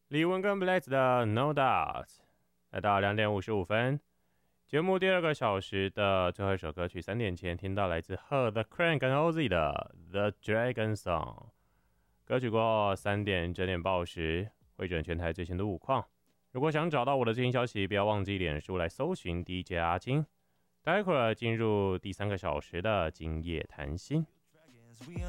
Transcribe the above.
李玟跟 Blaze 的 No Doubt， 来到2:55，节目第2个小时的最后一首歌曲，3点前听到来自 Her The Crane 跟 Ozzy 的 The Dragon Song。歌曲过后3点整点报时，汇整全台最新的路况。如果想找到我的最新消息，不要忘记脸书来搜寻 DJ 阿金。待会儿进入第3个小时的今夜谈心。